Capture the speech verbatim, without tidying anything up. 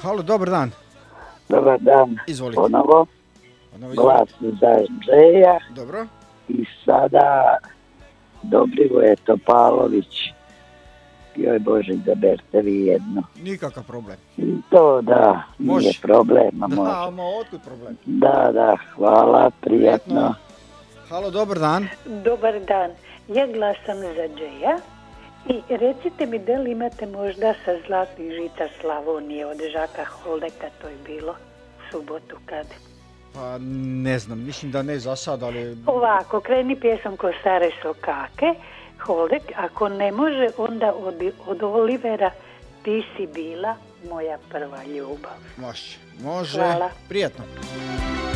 Halo, dobar dan. Dobar dan. Izvolite. Ponovo. Ponovo Glas izvolite. za Džeja. Dobro. I sada Dobrivoje Topalović. Joj Bože, izaberte vi jedno. Nikakav problem. To da, Može. nije problema. Da, može. ma otkud problem? Da, da, hvala, prijetno. Halo, dobar dan. Dobar dan. Ja glasam za Džeja. I recite mi da li imate možda sa Zlatnih žica Slavonije od Žaka Holdeka, to je bilo u subotu kad? Pa ne znam, mislim da ne za sad, ali... Ovako, kreni pjesam ko stare sokake, Holdek, ako ne može, onda od, od Olivera Ti si bila moja prva ljubav. Može, može. Hvala. Prijetno.